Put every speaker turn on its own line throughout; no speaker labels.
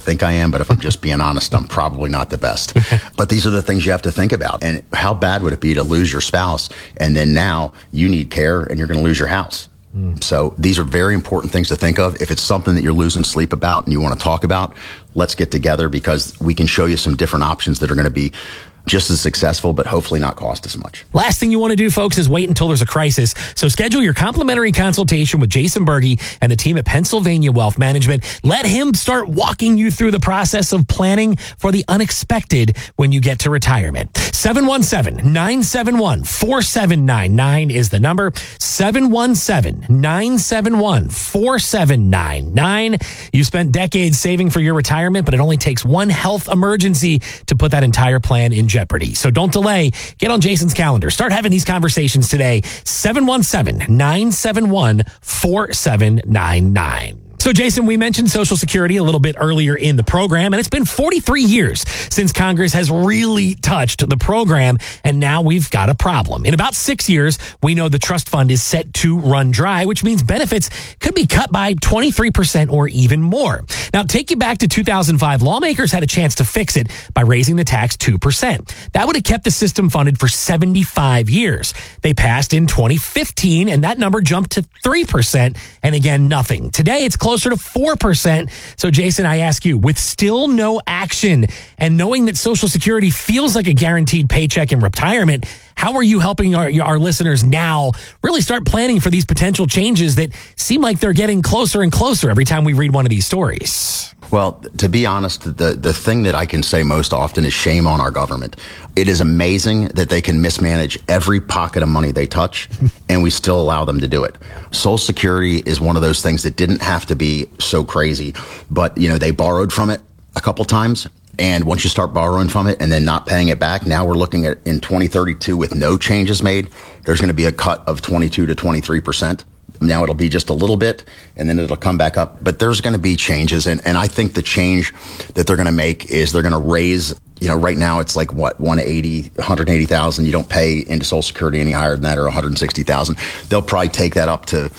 think I am, but if I'm just being honest, I'm probably not the best. But these are the things you have to think about. And how bad would it be to lose your spouse, and then now you need care and you're going to lose your house? So these are very important things to think of. If it's something that you're losing sleep about and you want to talk about, let's get together, because we can show you some different options that are going to be just as successful, but hopefully not cost as much.
Last thing you want to do, folks, is wait until there's a crisis. So schedule your complimentary consultation with Jason Berge and the team at Pennsylvania Wealth Management. Let him start walking you through the process of planning for the unexpected when you get to retirement. 717-971-4799 is the number. 717-971-4799. You spent decades saving for your retirement, but it only takes one health emergency to put that entire plan in jeopardy. So don't delay. Get on Jason's calendar. Start having these conversations today. 717-971-4799. So, Jason, we mentioned Social Security a little bit earlier in the program, and it's been 43 years since Congress has really touched the program, and now we've got a problem. In about 6 years, we know the trust fund is set to run dry, which means benefits could be cut by 23% or even more. Now, take you back to 2005. Lawmakers had a chance to fix it by raising the tax 2%. That would have kept the system funded for 75 years. They passed in 2015, and that number jumped to 3%, and again, nothing. Today, it's closer to 4%. So, Jason, I ask you, with still no action and knowing that Social Security feels like a guaranteed paycheck in retirement, how are you helping our listeners now really start planning for these potential changes that seem like they're getting closer and closer every time we read one of these stories?
Well, to be honest, the thing that I can say most often is shame on our government. It is amazing that they can mismanage every pocket of money they touch, and we still allow them to do it. Social Security is one of those things that didn't have to be so crazy, but they borrowed from it a couple times. And once you start borrowing from it and then not paying it back, now we're looking at in 2032 with no changes made, there's going to be a cut of 22 to 23%. Now it'll be just a little bit, and then it'll come back up. But there's going to be changes, and I think the change that they're going to make is they're going to raise, right now it's like, 180,000. You don't pay into Social Security any higher than that, or 160,000. They'll probably take that up to,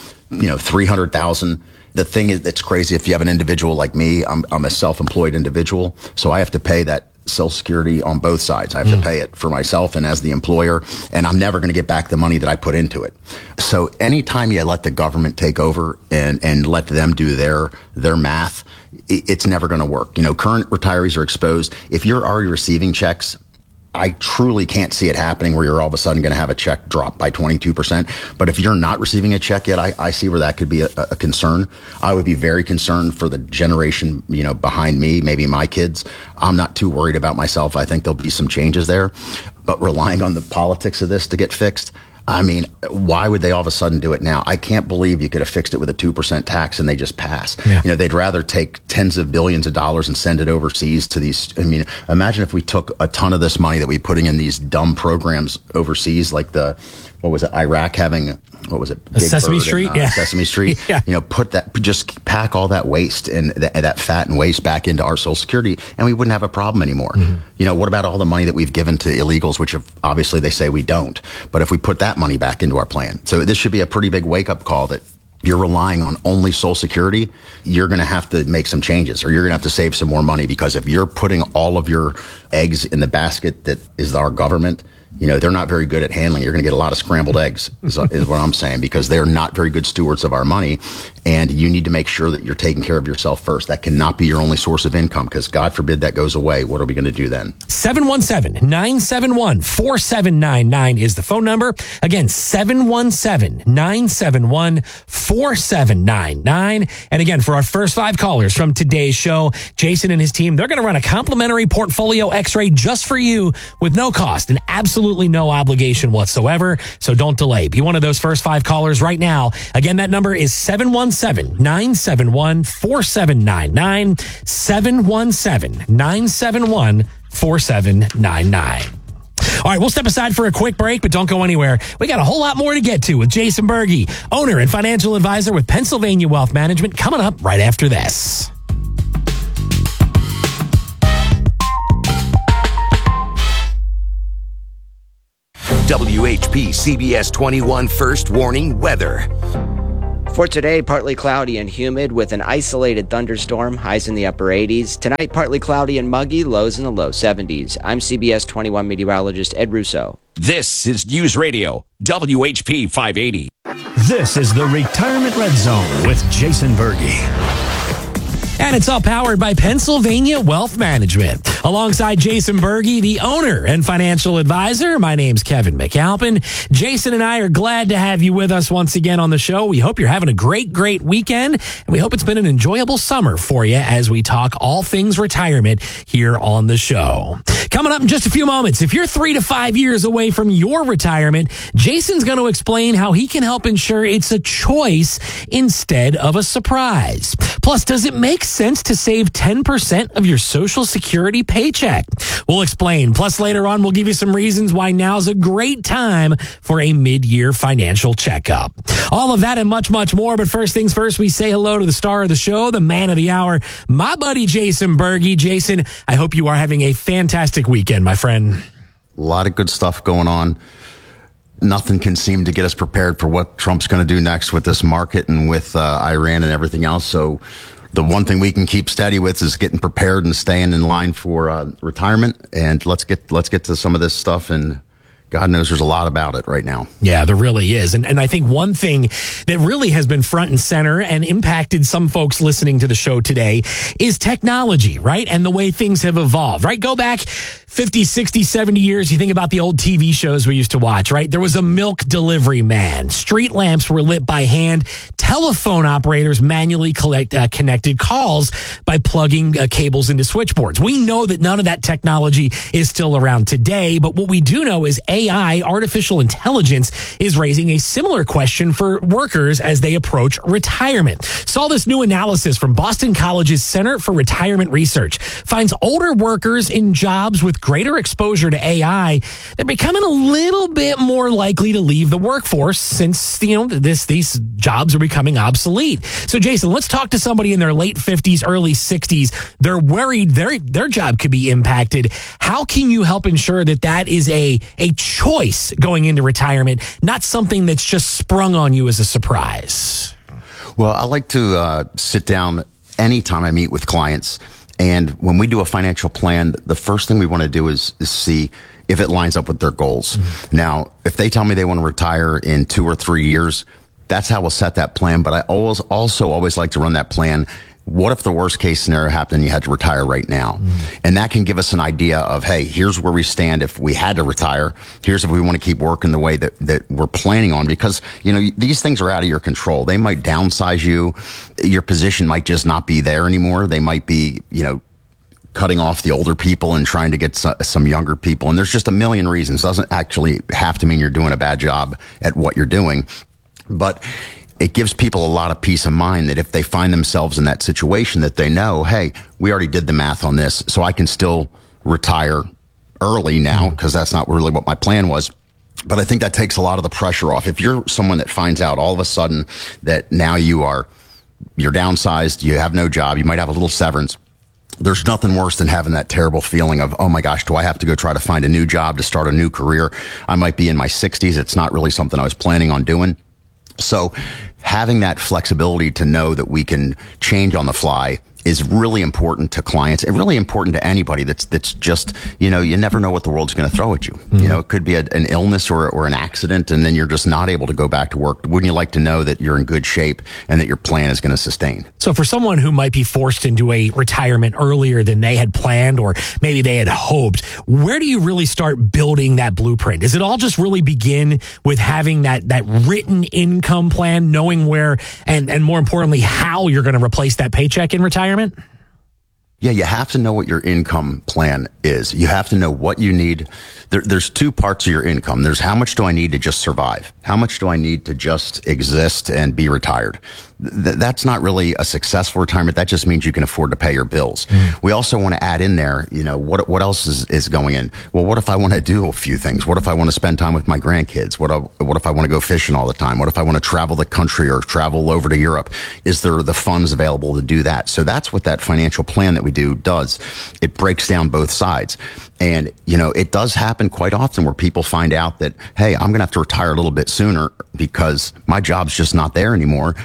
300,000. The thing is that's crazy, if you have an individual like me, I'm a self-employed individual, so I have to pay that Social Security on both sides. I have to pay it for myself and as the employer, and I'm never going to get back the money that I put into it. So anytime you let the government take over and let them do their math, it's never going to work. Current retirees are exposed. If you're already receiving checks, I truly can't see it happening where you're all of a sudden going to have a check drop by 22%. But if you're not receiving a check yet, I see where that could be a concern. I would be very concerned for the generation, behind me, maybe my kids. I'm not too worried about myself. I think there'll be some changes there. But relying on the politics of this to get fixed, I mean, why would they all of a sudden do it now? I can't believe you could have fixed it with a 2% tax and they just pass. Yeah. They'd rather take tens of billions of dollars and send it overseas to these. I mean, imagine if we took a ton of this money that we're putting in these dumb programs overseas, like Iraq having,
Sesame Street?
Yeah. Sesame Street. Yeah. Just pack all that waste and that fat and waste back into our Social Security, and we wouldn't have a problem anymore. Mm-hmm. What about all the money that we've given to illegals, which obviously they say we don't, but if we put that money back into our plan. So this should be a pretty big wake-up call that you're relying on only Social Security, you're going to have to make some changes, or you're going to have to save some more money, because if you're putting all of your eggs in the basket that is our government, they're not very good at handling. You're going to get a lot of scrambled eggs, is what I'm saying, because they're not very good stewards of our money. And you need to make sure that you're taking care of yourself first. That cannot be your only source of income, because God forbid that goes away. What are we going to do then?
717-971-4799 is the phone number. Again, 717-971-4799. And again, for our first 5 callers from today's show, Jason and his team, they're going to run a complimentary portfolio x-ray just for you with no cost and absolutely no obligation whatsoever. So don't delay. Be one of those first 5 callers right now. Again, that number is 717-971-4799. 717-971-4799. All right, we'll step aside for a quick break, but don't go anywhere. We got a whole lot more to get to with Jason Berge, owner and financial advisor with Pennsylvania Wealth Management, coming up right after this.
WHP CBS 21 First Warning Weather. For today, partly cloudy and humid with an isolated thunderstorm, highs in the upper 80s. Tonight, partly cloudy and muggy, lows in the low 70s. I'm CBS 21 meteorologist Ed Russo.
This is News Radio, WHP 580.
This is the Retirement Red Zone with Jason Berge.
And it's all powered by Pennsylvania Wealth Management. Alongside Jason Berge, the owner and financial advisor, my name's Kevin McAlpin. Jason and I are glad to have you with us once again on the show. We hope you're having a great weekend, and we hope it's been an enjoyable summer for you as we talk all things retirement here on the show. Coming up in just a few moments, if you're 3 to 5 years away from your retirement, Jason's going to explain how he can help ensure it's a choice instead of a surprise. Plus, does it make sense to save 10% of your Social Security paycheck? We'll explain. Plus, later on, we'll give you some reasons why now's a great time for a mid-year financial checkup. All of that and much, much more. But first things first, we say hello to the star of the show, the man of the hour, my buddy Jason Berge. Jason, I hope you are having a fantastic weekend, my friend.
A lot of good stuff going on. Nothing can seem to get us prepared for what Trump's going to do next with this market and with Iran and everything else. So the one thing we can keep steady with is getting prepared and staying in line for retirement. And let's get to some of this stuff. And God knows there's a lot about it right now.
Yeah, there really is. And I think one thing that really has been front and center and impacted some folks listening to the show today is technology, right? And the way things have evolved, right? Go back 50, 60, 70 years. You think about the old TV shows we used to watch, right? There was a milk delivery man. Street lamps were lit by hand. Telephone operators manually connected calls by plugging cables into switchboards. We know that none of that technology is still around today, but what we do know is AI, artificial intelligence, is raising a similar question for workers as they approach retirement. Saw this new analysis from Boston College's Center for Retirement Research finds older workers in jobs with greater exposure to AI, they're becoming a little bit more likely to leave the workforce since, these jobs are becoming obsolete. So, Jason, let's talk to somebody in their late 50s, early 60s. They're worried their job could be impacted. How can you help ensure that is a choice going into retirement, not something that's just sprung on you as a surprise?
Well, I like to sit down anytime I meet with clients. And when we do a financial plan, the first thing we want to do is see if it lines up with their goals. Mm-hmm. Now, if they tell me they want to retire in 2 or 3 years, that's how we'll set that plan. But I always like to run that plan. What if the worst case scenario happened and you had to retire right now? Mm. And that can give us an idea of, hey, here's where we stand if we had to retire. Here's if we want to keep working the way that we're planning on. Because, these things are out of your control. They might downsize you. Your position might just not be there anymore. They might be, cutting off the older people and trying to get some younger people. And there's just a million reasons. It doesn't actually have to mean you're doing a bad job at what you're doing. But it gives people a lot of peace of mind that if they find themselves in that situation, that they know, hey, we already did the math on this, so I can still retire early now because that's not really what my plan was. But I think that takes a lot of the pressure off. If you're someone that finds out all of a sudden that now you're downsized, you have no job, you might have a little severance, there's nothing worse than having that terrible feeling of, oh my gosh, do I have to go try to find a new job to start a new career? I might be in my 60s. It's not really something I was planning on doing. So having that flexibility to know that we can change on the fly is really important to clients and really important to anybody that's just, you never know what the world's going to throw at you. Mm-hmm. It could be an illness or an accident, and then you're just not able to go back to work. Wouldn't you like to know that you're in good shape and that your plan is going to sustain?
So for someone who might be forced into a retirement earlier than they had planned or maybe they had hoped, where do you really start building that blueprint? Does it all just really begin with having that written income plan, knowing where and more importantly, how you're going to replace that paycheck in retirement?
Yeah, you have to know what your income plan is. You have to know what you need. There's 2 parts of your income. There's how much do I need to just survive? How much do I need to just exist and be retired? That's not really a successful retirement. That just means you can afford to pay your bills. Mm. We also want to add in there, what else is going in? Well, what if I want to do a few things? What if I want to spend time with my grandkids? What if I want to go fishing all the time? What if I want to travel the country or travel over to Europe? Is there the funds available to do that? So that's what that financial plan that we do does. It breaks down both sides. And, it does happen quite often where people find out that, hey, I'm going to have to retire a little bit sooner because my job's just not there anymore.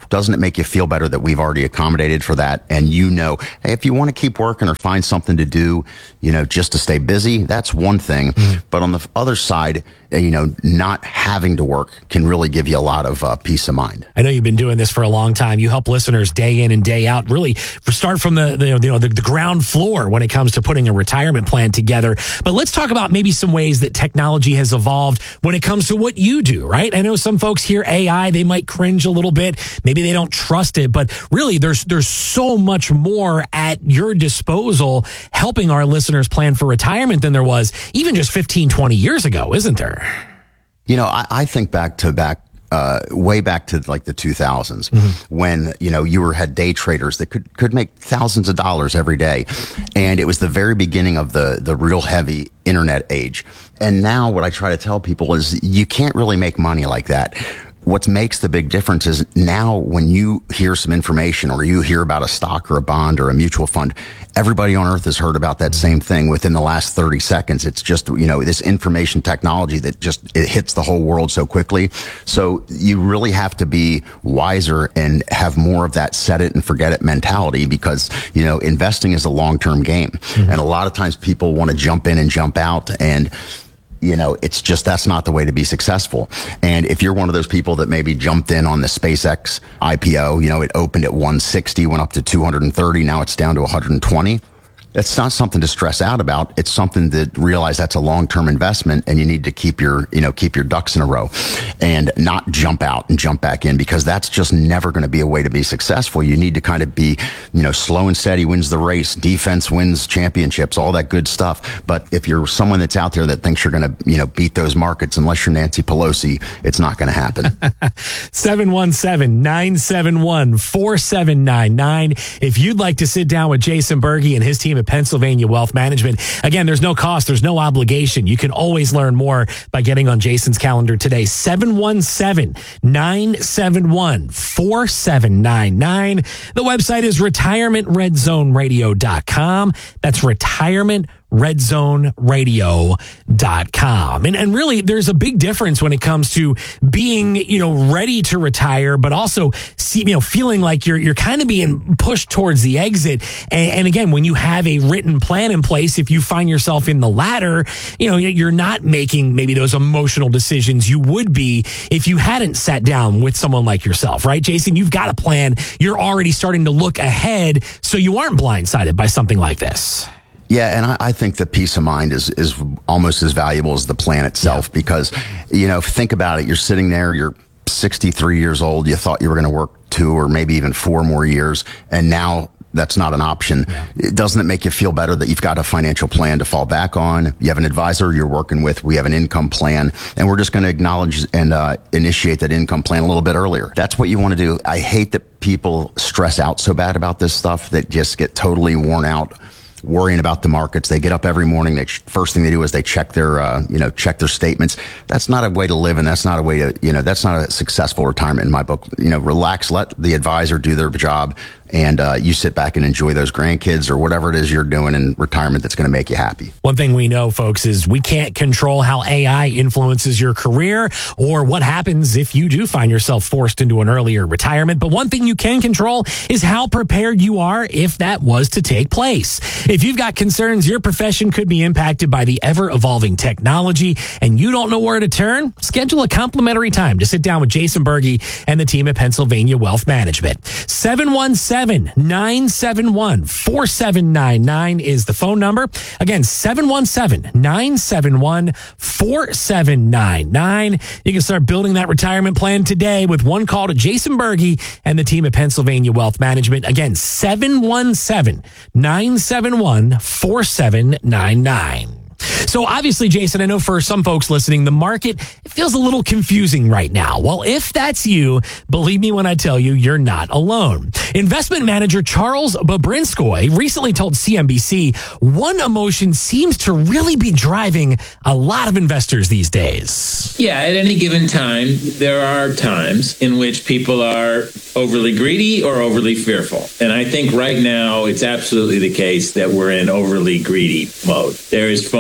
Doesn't it make you feel better that we've already accommodated for that? And hey, if you want to keep working or find something to do, just to stay busy, that's one thing. But on the other side, not having to work can really give you a lot of peace of mind.
I know you've been doing this for a long time. You help listeners day in and day out, really start from the ground floor when it comes to putting a retirement plan together. But let's talk about maybe some ways that technology has evolved when it comes to what you do, right? I know some folks hear AI, they might cringe a little bit. Maybe they don't trust it, but really there's so much more at your disposal helping our listeners plan for retirement than there was even just 15, 20 years ago, isn't there?
I think way back to like the 2000s when, you had day traders that could make thousands of dollars every day. And it was the very beginning of the real heavy internet age. And now what I try to tell people is you can't really make money like that. What makes the big difference is now when you hear some information or you hear about a stock or a bond or a mutual fund, everybody on earth has heard about that same thing within the last 30 seconds. It's just, this information technology that it hits the whole world so quickly. So you really have to be wiser and have more of that set it and forget it mentality because, investing is a long-term game. And a lot of times people want to jump in and jump out and it's just, that's not the way to be successful. And if you're one of those people that maybe jumped in on the SpaceX IPO, it opened at 160, went up to 230, now it's down to 120. It's not something to stress out about. It's something to realize that's a long-term investment and you need to keep your ducks in a row and not jump out and jump back in because that's just never going to be a way to be successful. You need to kind of be, slow and steady wins the race. Defense wins championships, all that good stuff. But if you're someone that's out there that thinks you're going to, beat those markets, unless you're Nancy Pelosi, it's not going to happen.
717-971-4799. If you'd like to sit down with Jason Berge and his team at Pennsylvania Wealth Management. Again, there's no cost, there's no obligation. You can always learn more by getting on Jason's calendar today. 717-971-4799. The website is retirementredzoneradio.com. That's retirementredzoneradio.com. And really, there's a big difference when it comes to being, ready to retire, but also feeling like you're kind of being pushed towards the exit. And again, when you have a written plan in place, if you find yourself in the latter, you're not making maybe those emotional decisions you would be if you hadn't sat down with someone like yourself, right, Jason? You've got a plan. You're already starting to look ahead so you aren't blindsided by something like this.
Yeah, and I think the peace of mind is almost as valuable as the plan itself because, think about it. You're sitting there, you're 63 years old. You thought you were going to work 2 or maybe even 4 more years, and now that's not an option. Doesn't it make you feel better that you've got a financial plan to fall back on? You have an advisor you're working with. We have an income plan, and we're just going to acknowledge and initiate that income plan a little bit earlier. That's what you want to do. I hate that people stress out so bad about this stuff that just get totally worn out worrying about the markets. They get up every morning. First thing they do is they check their statements. That's not a way to live, and that's not a way to, that's not a successful retirement in my book. Relax, let the advisor do their job, and you sit back and enjoy those grandkids or whatever it is you're doing in retirement that's going to make you happy.
One thing we know, folks, is we can't control how AI influences your career or what happens if you do find yourself forced into an earlier retirement. But one thing you can control is how prepared you are if that was to take place. If you've got concerns your profession could be impacted by the ever-evolving technology and you don't know where to turn, schedule a complimentary time to sit down with Jason Berge and the team at Pennsylvania Wealth Management. 717-971-4799 is the phone number. Again, 717-971-4799. You can start building that retirement plan today with one call to Jason Berge and the team at Pennsylvania Wealth Management. Again, 717-971-4799. So obviously, Jason, I know for some folks listening, the market it feels a little confusing right now. Well, if that's you, believe me when I tell you, you're not alone. Investment manager Charles Babrinskoy recently told CNBC one emotion seems to really be driving a lot of investors these days.
Yeah, at any given time, there are times in which people are overly greedy or overly fearful. And I think right now it's absolutely the case that we're in overly greedy mode. There is FOMO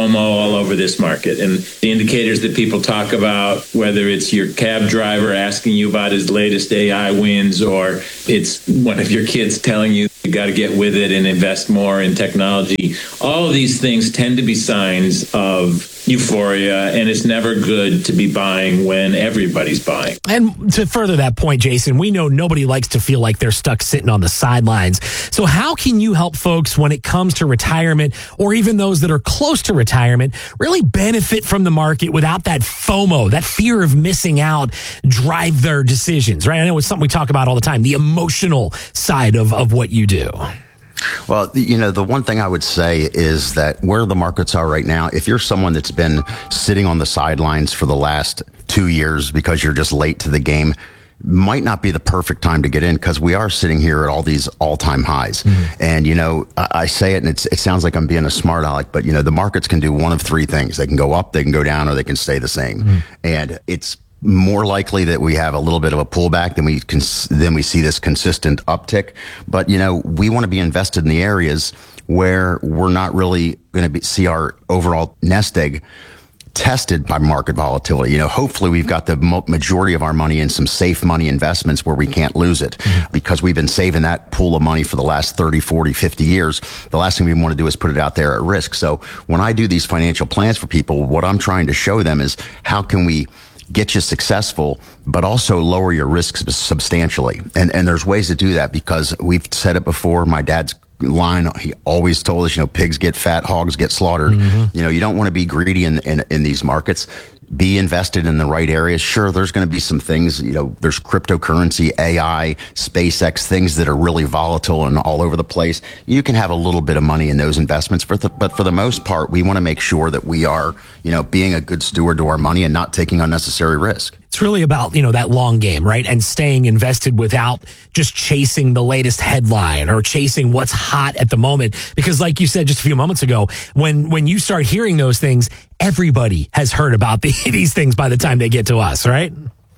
FOMO all over this market. And the indicators that people talk about, whether it's your cab driver asking you about his latest AI wins, or it's one of your kids telling you got to get with it and invest more in technology, all of these things tend to be signs of euphoria, and it's never good to be buying when everybody's buying.
And to further that point, Jason, we know nobody likes to feel like they're stuck sitting on the sidelines. So how can you help folks when it comes to retirement, or even those that are close to retirement, really benefit from the market without that FOMO, that fear of missing out, drive their decisions, right? I know it's something we talk about all the time, the emotional side of what you do.
Well, the one thing I would say is that where the markets are right now, if you're someone that's been sitting on the sidelines for the last 2 years because you're just late to the game, might not be the perfect time to get in, because we are sitting here at all these all-time highs. Mm-hmm. And, I say it and it sounds like I'm being a smart aleck, but, the markets can do one of three things. They can go up, they can go down, or they can stay the same. Mm-hmm. And it's more likely that we have a little bit of a pullback than we see this consistent uptick. But, we want to be invested in the areas where we're not really going to see our overall nest egg tested by market volatility. Hopefully we've got the majority of our money in some safe money investments where we can't lose it, because we've been saving that pool of money for the last 30, 40, 50 years. The last thing we want to do is put it out there at risk. So when I do these financial plans for people, what I'm trying to show them is how can we get you successful, but also lower your risks substantially. And there's ways to do that, because we've said it before. My dad's line, he always told us, pigs get fat, hogs get slaughtered. Mm-hmm. You don't want to be greedy in these markets. Be invested in the right areas. Sure, there's going to be some things, there's cryptocurrency, AI, SpaceX, things that are really volatile and all over the place. You can have a little bit of money in those investments, but for the most part, we want to make sure that we are, being a good steward to our money and not taking unnecessary risk.
It's really about, that long game, right? And staying invested without just chasing the latest headline or chasing what's hot at the moment. Because like you said just a few moments ago, when you start hearing those things, everybody has heard about these things by the time they get to us, right?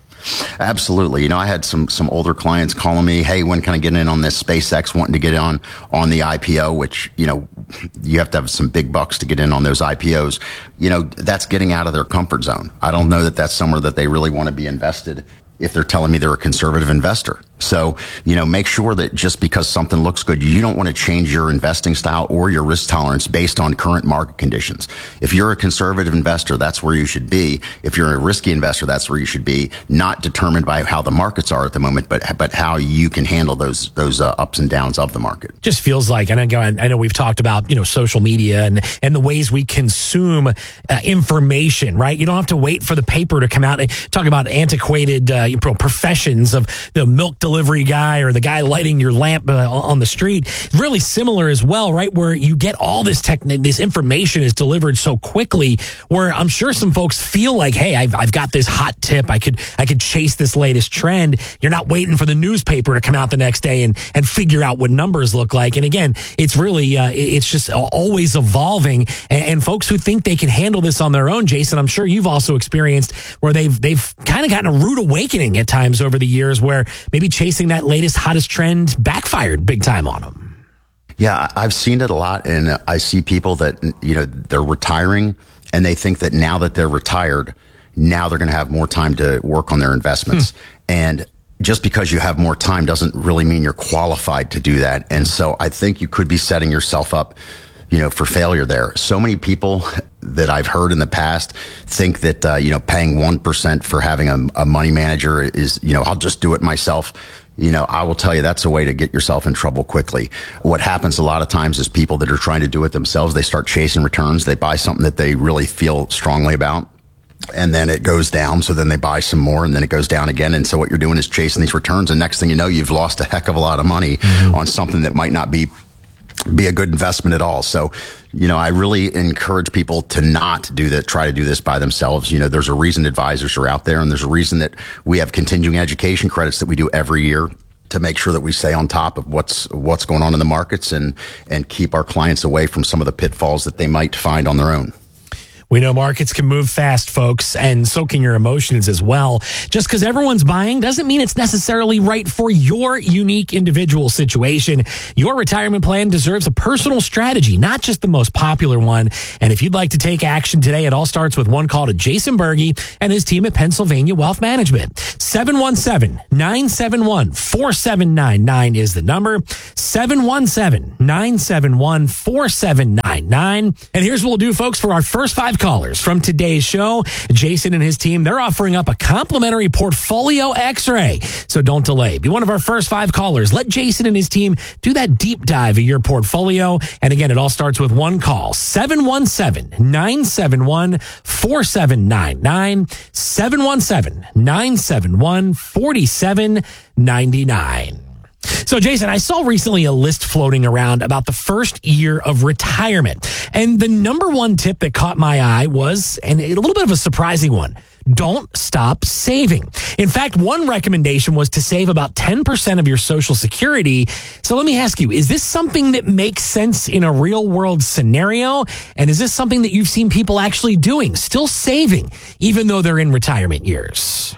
Absolutely. I had some older clients calling me, hey, when can I get in on this SpaceX, wanting to get on the IPO, which, you have to have some big bucks to get in on those IPOs. That's getting out of their comfort zone. I don't know that that's somewhere that they really want to be invested if they're telling me they're a conservative investor. So, make sure that just because something looks good, you don't want to change your investing style or your risk tolerance based on current market conditions. If you're a conservative investor, that's where you should be. If you're a risky investor, that's where you should be, not determined by how the markets are at the moment, but how you can handle those ups and downs of the market.
Just feels like, and I know we've talked about, social media and the ways we consume information, right? You don't have to wait for the paper to come out and talk about antiquated professions of the milk delivery guy or the guy lighting your lamp on the street. Really similar as well, right? Where you get all this this information is delivered so quickly, where I'm sure some folks feel like, hey, I've got this hot tip. I could chase this latest trend. You're not waiting for the newspaper to come out the next day and figure out what numbers look like. And again, it's really, it's just always evolving. And folks who think they can handle this on their own, Jason, I'm sure you've also experienced where they've kind of gotten a rude awakening at times over the years, where maybe chasing that latest hottest trend backfired big time on them.
Yeah, I've seen it a lot, and I see people that, they're retiring and they think that now that they're retired, now they're going to have more time to work on their investments. And just because you have more time doesn't really mean you're qualified to do that. And so I think you could be setting yourself up, for failure there. So many people that I've heard in the past think that, paying 1% for having a money manager is, I'll just do it myself. I will tell you that's a way to get yourself in trouble quickly. What happens a lot of times is people that are trying to do it themselves, they start chasing returns. They buy something that they really feel strongly about, and then it goes down. So then they buy some more, and then it goes down again. And so what you're doing is chasing these returns. And next thing you know, you've lost a heck of a lot of money on something that might not be a good investment at all. So, I really encourage people to not do that, try to do this by themselves. There's a reason advisors are out there, and there's a reason that we have continuing education credits that we do every year to make sure that we stay on top of what's going on in the markets and keep our clients away from some of the pitfalls that they might find on their own.
We know markets can move fast, folks, and so can your emotions as well. Just because everyone's buying doesn't mean it's necessarily right for your unique individual situation. Your retirement plan deserves a personal strategy, not just the most popular one. And if you'd like to take action today, it all starts with one call to Jason Berge and his team at Pennsylvania Wealth Management. 717-971-4799 is the number. 717-971-4799. And here's what we'll do, folks, for our first 5 callers from today's show. Jason and his team, they're offering up a complimentary portfolio x-ray. So don't delay. Be one of our first 5 callers. Let Jason and his team do that deep dive of your portfolio. And again, it all starts with one call. 717-971-4799. 717-971-4799. So, Jason, I saw recently a list floating around about the first year of retirement. And the number one tip that caught my eye was, and a little bit of a surprising one, don't stop saving. In fact, one recommendation was to save about 10% of your Social Security. So let me ask you, is this something that makes sense in a real world scenario? And is this something that you've seen people actually doing, still saving, even though they're in retirement years?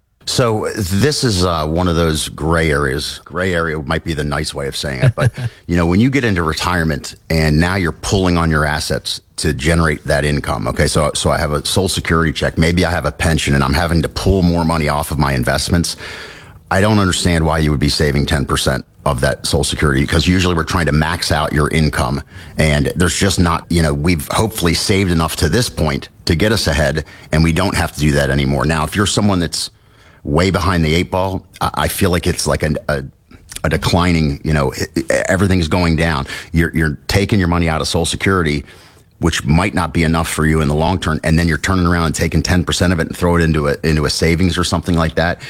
So this is one of those gray areas. Gray area might be the nice way of saying it. But, when you get into retirement and now you're pulling on your assets to generate that income. Okay, so I have a Social Security check. Maybe I have a pension and I'm having to pull more money off of my investments. I don't understand why you would be saving 10% of that Social Security, because usually we're trying to max out your income. And there's just not, we've hopefully saved enough to this point to get us ahead, and we don't have to do that anymore. Now, if you're someone that's way behind the 8 ball, I feel like it's like a declining, everything's going down. You're taking your money out of Social Security, which might not be enough for you in the long term, and then you're turning around and taking 10% of it and throw it into a savings or something like that.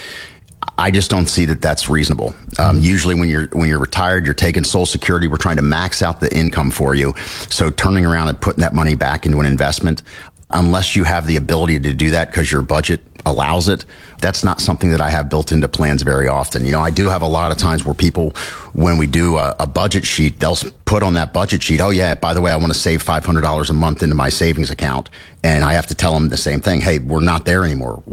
I just don't see that that's reasonable. Usually when you're retired, you're taking Social Security. We're trying to max out the income for you. So turning around and putting that money back into an investment, unless you have the ability to do that because your budget allows it, that's not something that I have built into plans very often. I do have a lot of times where people, when we do a budget sheet, they'll put on that budget sheet, oh yeah, by the way, I want to save $500 a month into my savings account. And I have to tell them the same thing. Hey, we're not there anymore.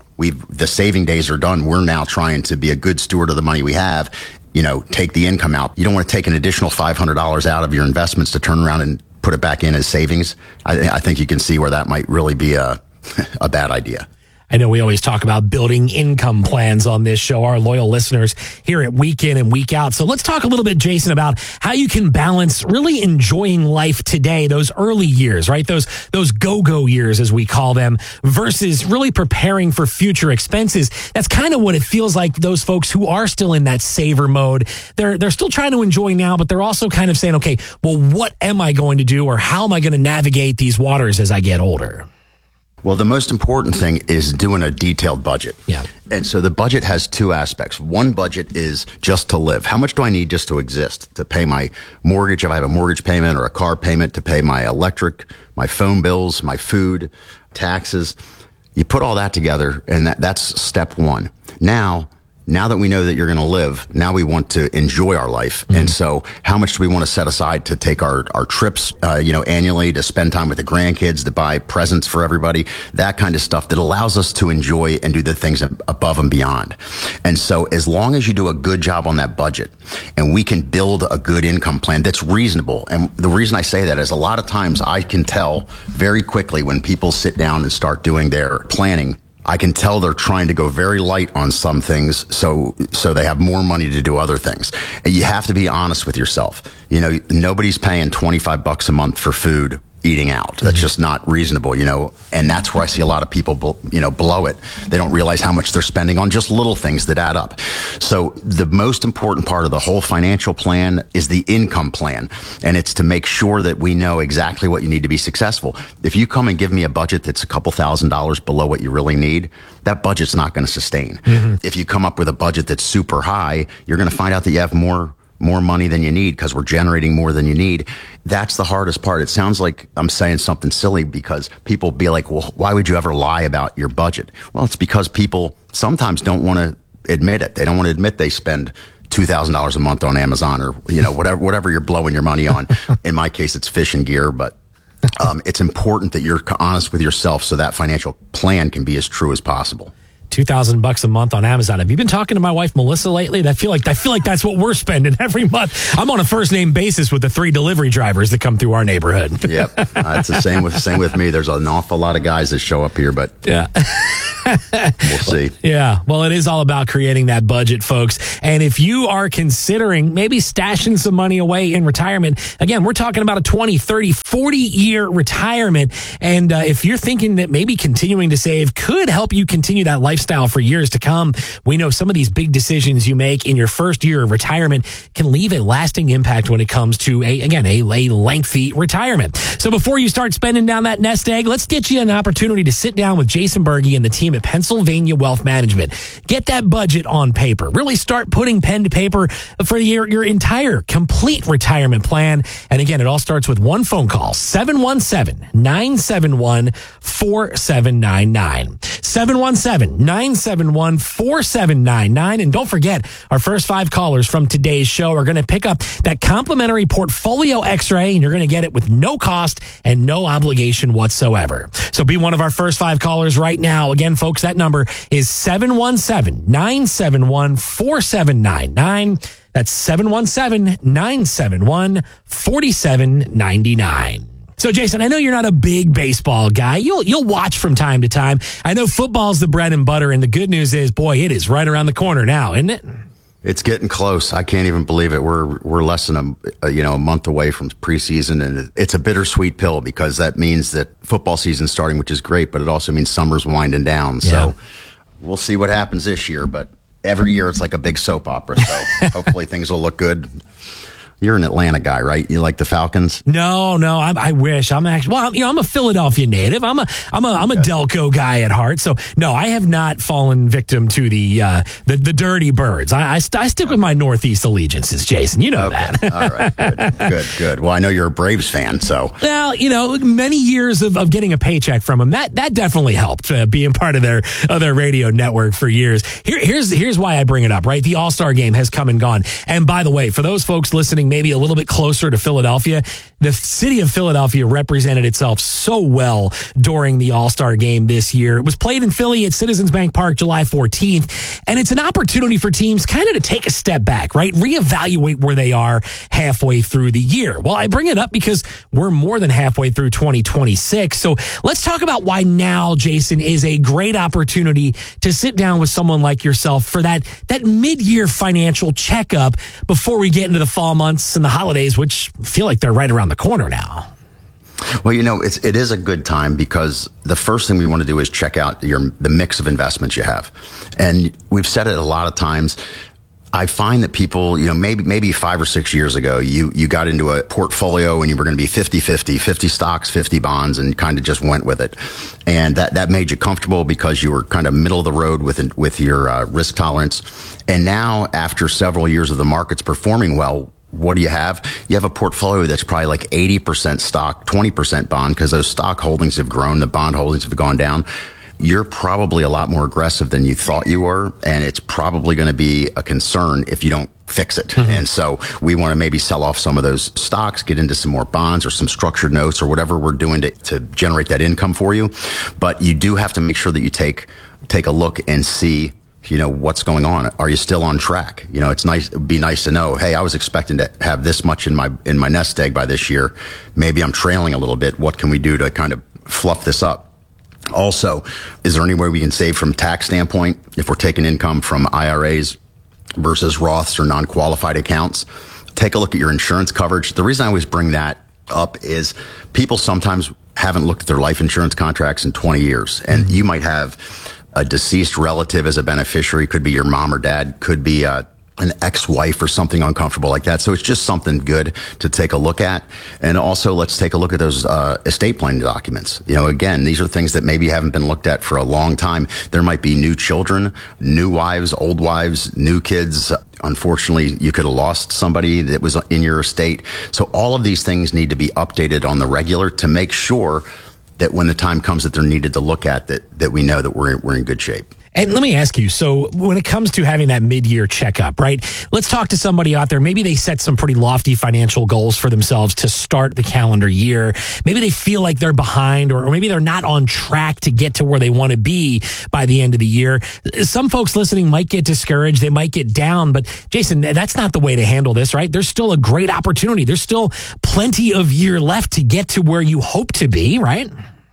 The saving days are done. We're now trying to be a good steward of the money we have. Take the income out. You don't want to take an additional $500 out of your investments to turn around and put it back in as savings. I think you can see where that might really be a bad idea.
I know we always talk about building income plans on this show, our loyal listeners hear it week in and week out. So let's talk a little bit, Jason, about how you can balance really enjoying life today, those early years, right? Those go-go years, as we call them, versus really preparing for future expenses. That's kind of what it feels like those folks who are still in that saver mode. They're still trying to enjoy now, but they're also kind of saying, okay, well, what am I going to do, or how am I going to navigate these waters as I get older?
Well, the most important thing is doing a detailed budget.
Yeah.
And so the budget has 2 aspects. One budget is just to live. How much do I need just to exist? To pay my mortgage, if I have a mortgage payment or a car payment, to pay my electric, my phone bills, my food, taxes. You put all that together, and that's step 1. Now that we know that you're going to live, now we want to enjoy our life. Mm-hmm. And so how much do we want to set aside to take our trips, annually, to spend time with the grandkids, to buy presents for everybody, that kind of stuff that allows us to enjoy and do the things above and beyond. And so as long as you do a good job on that budget and we can build a good income plan that's reasonable. And the reason I say that is a lot of times I can tell very quickly when people sit down and start doing their planning, I can tell they're trying to go very light on some things so they have more money to do other things. And you have to be honest with yourself. Nobody's paying $25 a month for food eating out. That's just not reasonable, and that's where I see a lot of people, blow it. They don't realize how much they're spending on just little things that add up. So the most important part of the whole financial plan is the income plan. And it's to make sure that we know exactly what you need to be successful. If you come and give me a budget that's a couple $1,000s below what you really need, that budget's not going to sustain. Mm-hmm. If you come up with a budget that's super high, you're going to find out that you have more money than you need because we're generating more than you need. That's the hardest part. It sounds like I'm saying something silly because people be like, well, why would you ever lie about your budget? Well, it's because people sometimes don't want to admit it. They don't want to admit they spend $2,000 a month on Amazon or, whatever you're blowing your money on. In my case, it's fishing gear, but It's important that you're honest with yourself so that financial plan can be as true as possible.
$2,000 a month on Amazon. Have you been talking to my wife Melissa lately? I feel like that's what we're spending every month. I'm on a first name basis with the 3 delivery drivers that come through our neighborhood.
Yep, it's the same with me. There's an awful lot of guys that show up here, but
yeah.
We'll see.
Yeah. Well, it is all about creating that budget, folks. And if you are considering maybe stashing some money away in retirement, again, we're talking about a 20, 30, 40-year retirement. And if you're thinking that maybe continuing to save could help you continue that lifestyle for years to come, we know some of these big decisions you make in your first year of retirement can leave a lasting impact when it comes to a lengthy retirement. So before you start spending down that nest egg, let's get you an opportunity to sit down with Jason Berge and the team at Pennsylvania Wealth Management. Get that budget on paper. Really start putting pen to paper for your entire complete retirement plan. And again, it all starts with one phone call, 717-971-4799. 717-971-4799. And don't forget, our first 5 callers from today's show are going to pick up that complimentary portfolio x-ray, and you're going to get it with no cost and no obligation whatsoever. So be one of our first 5 callers right now. Again, folks, that number is 717-971-4799. That's 717-971-4799. So, Jason, I know you're not a big baseball guy. You'll watch from time to time. I know football's the bread and butter, and the good news is, boy, it is right around the corner now, isn't it?
It's getting close. I can't even believe it. We're less than a month away from preseason, and it's a bittersweet pill because that means that football season's starting, which is great, but it also means summer's winding down. So we'll see what happens this year, but every year it's like a big soap opera. So hopefully things will look good. You're an Atlanta guy, right? You like the Falcons?
No, I wish. I'm actually, I'm a Philadelphia native. I'm a Delco guy at heart. So no, I have not fallen victim to the dirty birds. I stick with my Northeast allegiances, Jason. You know that.
All right, good. Well, I know you're a Braves fan, so.
Well, many years of getting a paycheck from them, that definitely helped being part of their radio network for years. Here's why I bring it up, right? The All-Star game has come and gone. And by the way, for those folks listening, maybe a little bit closer to Philadelphia, the city of Philadelphia represented itself so well during the All-Star game this year. It was played in Philly at Citizens Bank Park July 14th, and it's an opportunity for teams kind of to take a step back, right? Reevaluate where they are halfway through the year. Well, I bring it up because we're more than halfway through 2026. So let's talk about why now, Jason, is a great opportunity to sit down with someone like yourself for that mid-year financial checkup before we get into the fall months and the holidays, which feel like they're right around the corner now.
Well, it is a good time because the first thing we want to do is check out the mix of investments you have. And we've said it a lot of times. I find that people, maybe 5 or 6 years ago, you got into a portfolio and you were going to be 50-50, 50 stocks, 50 bonds, and kind of just went with it. And that made you comfortable because you were kind of middle of the road with your risk tolerance. And now, after several years of the markets performing well, what do you have? You have a portfolio that's probably like 80% stock, 20% bond, because those stock holdings have grown, the bond holdings have gone down. You're probably a lot more aggressive than you thought you were, and it's probably going to be a concern if you don't fix it. Mm-hmm. And so we want to maybe sell off some of those stocks, get into some more bonds or some structured notes or whatever we're doing to generate that income for you. But you do have to make sure that you take a look and see what's going on. Are you still on track? It'd be nice to know, hey, I was expecting to have this much in my nest egg by this year. Maybe I'm trailing a little bit. What can we do to kind of fluff this up? Also, is there any way we can save from tax standpoint if we're taking income from IRAs versus Roths or non-qualified accounts? Take a look at your insurance coverage. The reason I always bring that up is people sometimes haven't looked at their life insurance contracts in 20 years, and you might have a deceased relative as a beneficiary. Could be your mom or dad, could be an ex-wife or something uncomfortable like that. So it's just something good to take a look at. And also, let's take a look at those estate planning documents. Again, these are things that maybe haven't been looked at for a long time. There might be new children, new wives, old wives, new kids. Unfortunately, you could have lost somebody that was in your estate. So all of these things need to be updated on the regular to make sure that when the time comes that they're needed to look at, that we know that we're in good shape.
And let me ask you, so when it comes to having that mid-year checkup, right? Let's talk to somebody out there. Maybe they set some pretty lofty financial goals for themselves to start the calendar year. Maybe they feel like they're behind, or maybe they're not on track to get to where they want to be by the end of the year. Some folks listening might get discouraged. They might get down. But Jason, that's not the way to handle this, right? There's still a great opportunity. There's still plenty of year left to get to where you hope to be, right?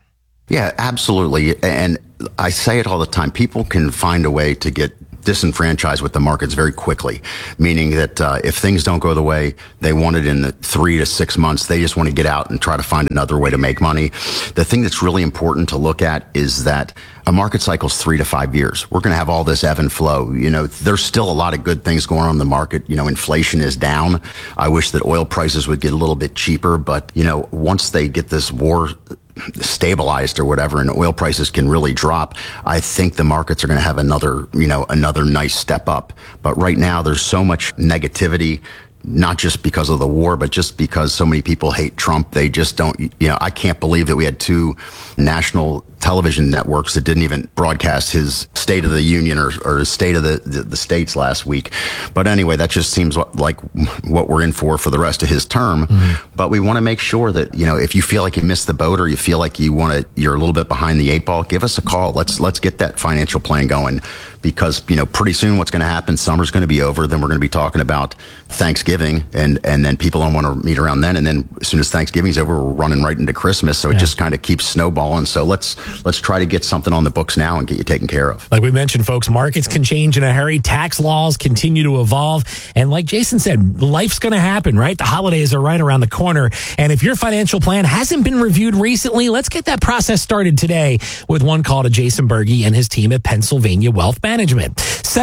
Yeah, absolutely. And I say it all the time. People can find a way to get disenfranchised with the markets very quickly, meaning that if things don't go the way they want it in the 3 to 6 months, they just want to get out and try to find another way to make money. The thing that's really important to look at is that a market cycle is 3 to 5 years. We're going to have all this ebb and flow. There's still a lot of good things going on in the market. Inflation is down. I wish that oil prices would get a little bit cheaper, but once they get this war stabilized or whatever and oil prices can really drop, I think the markets are going to have another nice step up. But right now there's so much negativity, not just because of the war, but just because so many people hate Trump. They just don't, I can't believe that we had 2 national television networks that didn't even broadcast his State of the Union or his State of the States last week. But anyway, that just seems like what we're in for the rest of his term. Mm-hmm. But we want to make sure that, if you feel like you missed the boat or you feel like you're a little bit behind the 8 ball, give us a call. Let's get that financial plan going, because, pretty soon what's going to happen, summer's going to be over. Then we're going to be talking about Thanksgiving and then people don't want to meet around then. And then as soon as Thanksgiving's over, we're running right into Christmas. So it just kind of keeps snowballing. So let's try to get something on the books now and get you taken care of.
Like we mentioned, folks, markets can change in a hurry. Tax laws continue to evolve. And like Jason said, life's going to happen, right? The holidays are right around the corner. And if your financial plan hasn't been reviewed recently, let's get that process started today with one call to Jason Berge and his team at Pennsylvania Wealth Management.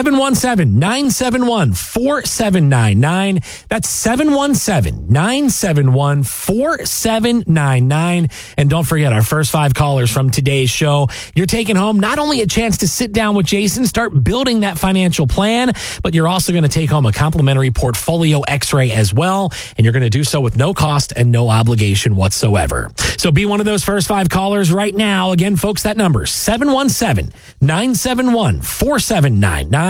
717-971-4799. That's 717-971-4799. And don't forget, our first 5 callers from today's show, you're taking home not only a chance to sit down with Jason, start building that financial plan, but you're also going to take home a complimentary portfolio x-ray as well. And you're going to do so with no cost and no obligation whatsoever. So be one of those first 5 callers right now. Again, folks, that number, 717-971-4799.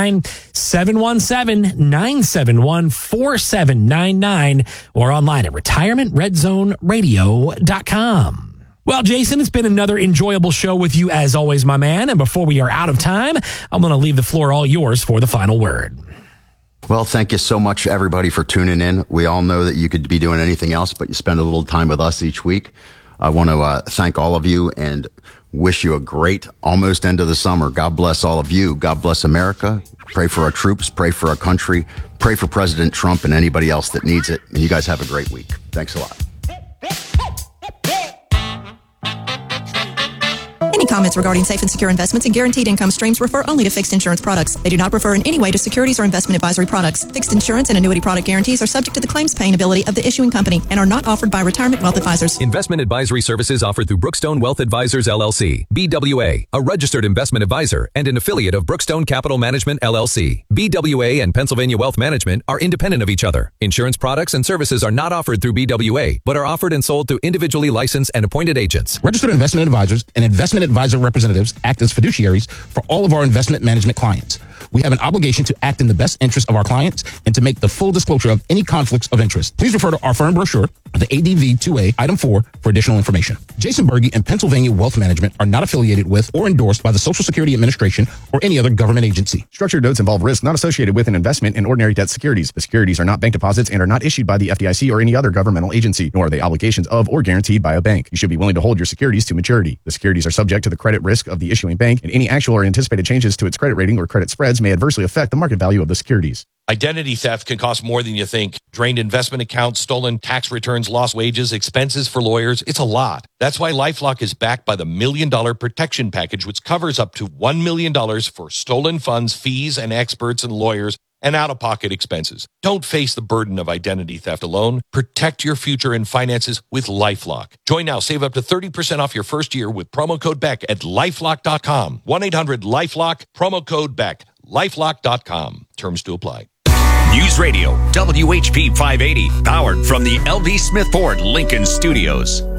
717-971-4799, or online at retirementredzoneradio.com. Well, Jason, it's been another enjoyable show with you as always, my man. And before we are out of time, I'm going to leave the floor all yours for the final word.
Well, thank you so much, everybody, for tuning in. We all know that you could be doing anything else, but you spend a little time with us each week. I want to thank all of you and wish you a great almost end of the summer. God bless all of you. God bless America. Pray for our troops. Pray for our country. Pray for President Trump and anybody else that needs it. And you guys have a great week. Thanks a lot.
Any comments regarding safe and secure investments and guaranteed income streams refer only to fixed insurance products. They do not refer in any way to securities or investment advisory products. Fixed insurance and annuity product guarantees are subject to the claims paying ability of the issuing company and are not offered by Retirement Wealth Advisors.
Investment advisory services offered through Brookstone Wealth Advisors, LLC, BWA, a registered investment advisor and an affiliate of Brookstone Capital Management, LLC. BWA and Pennsylvania Wealth Management are independent of each other. Insurance products and services are not offered through BWA, but are offered and sold through individually licensed and appointed agents.
Registered investment advisors and investment advisor representatives act as fiduciaries for all of our investment management clients. We have an obligation to act in the best interest of our clients and to make the full disclosure of any conflicts of interest. Please refer to our firm brochure, the ADV 2A, Item 4, for additional information. Jason Berge and Pennsylvania Wealth Management are not affiliated with or endorsed by the Social Security Administration or any other government agency.
Structured notes involve risks not associated with an investment in ordinary debt securities. The securities are not bank deposits and are not issued by the FDIC or any other governmental agency, nor are they obligations of or guaranteed by a bank. You should be willing to hold your securities to maturity. The securities are subject to the credit risk of the issuing bank, and any actual or anticipated changes to its credit rating or credit spreads may adversely affect the market value of the securities.
Identity theft can cost more than you think. Drained investment accounts, stolen tax returns, lost wages, expenses for lawyers. It's a lot. That's why LifeLock is backed by the $1 Million Protection Package, which covers up to $1 million for stolen funds, fees, and experts and lawyers, and out-of-pocket expenses. Don't face the burden of identity theft alone. Protect your future and finances with LifeLock. Join now. Save up to 30% off your first year with promo code BECK at LifeLock.com. 1-800-LifeLock, promo code BECK. LifeLock.com. Terms to apply. News Radio, WHP 580, powered from the LV Smith Ford Lincoln Studios.